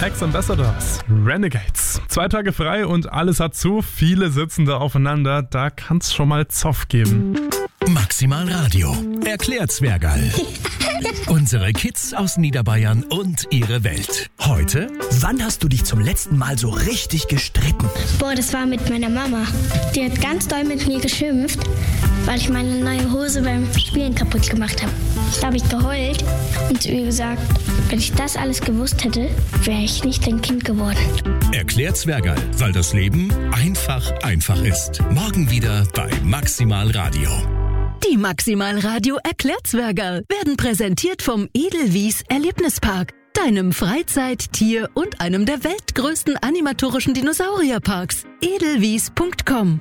Ex-Ambassadors, Renegades. 2 Tage frei und alles hat zu. Viele sitzen da aufeinander. Da kann's schon mal Zoff geben. Maximal Radio. Erklärt Zwergerl. Unsere Kids aus Niederbayern und ihre Welt. Heute? Wann hast du dich zum letzten Mal so richtig gestritten? Boah, das war mit meiner Mama. Die hat ganz doll mit mir geschimpft, weil ich meine neue Hose beim Spielen kaputt gemacht habe. Da habe ich geheult und zu ihr gesagt, wenn ich das alles gewusst hätte, wäre ich nicht dein Kind geworden. Erklärt Zwergerl, weil das Leben einfach ist. Morgen wieder bei Maximal Radio. Die Maximal Radio Erklärzwergerl werden präsentiert vom Edelwies Erlebnispark, deinem Freizeit-, Tier- und einem der weltgrößten animatorischen Dinosaurierparks. edelwies.com